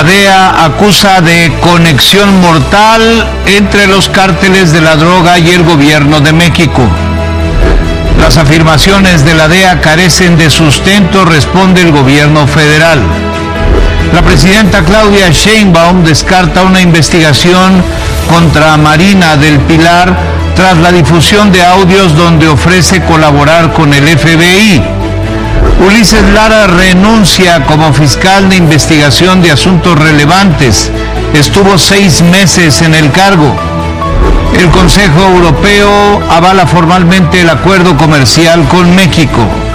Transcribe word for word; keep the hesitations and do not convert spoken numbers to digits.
D E A acusa de conexión mortal entre los cárteles de la droga y el gobierno de México. Las afirmaciones de la D E A carecen de sustento, responde el gobierno federal. La presidenta Claudia Sheinbaum descarta una investigación contra Marina del Pilar tras la difusión de audios donde ofrece colaborar con el F B I. Ulises Lara renuncia como fiscal de investigación de asuntos relevantes. Estuvo seis meses en el cargo. El Consejo Europeo avala formalmente el acuerdo comercial con México.